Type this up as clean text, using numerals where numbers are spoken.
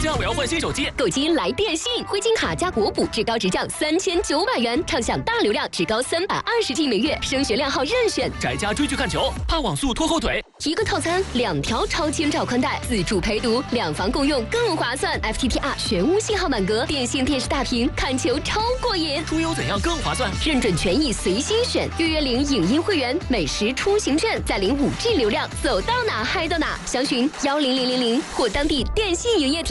家我要换新手机， 购机来电信，灰金卡加国补，至高直降3900元，畅享大流量，至高320G 每月，升学亮号任选。 宅家追剧看球，怕网速拖后腿。 一个套餐2条超千兆宽带，自助陪读，2房共用更划算。FTTR 全屋信号满格，电信电视大屏，看球超过瘾。 出游怎样更划算？ 认准权益随心选，预约领影音会员，美食出行券，再领5G 流量，走到哪嗨到哪。详询10000或当地电信营业厅。